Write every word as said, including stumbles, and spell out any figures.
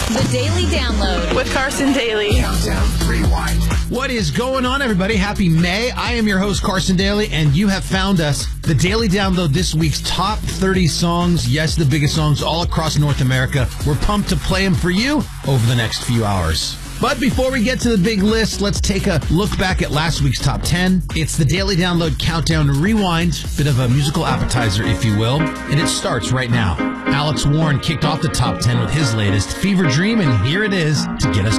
The Daily Download with Carson Daly. Countdown Rewind. What is going on, everybody? Happy May. I am your host, Carson Daly, and you have found us, the Daily Download, this week's top thirty songs. Yes, the biggest songs all across North America. We're pumped to play them for you over the next few hours. But before we get to the big list, let's take a look back at last week's top ten. It's the Daily Download Countdown Rewind, bit of a musical appetizer, if you will, and it starts right now. Alex Warren kicked off the top ten with his latest, Fever Dream, and here it is to get us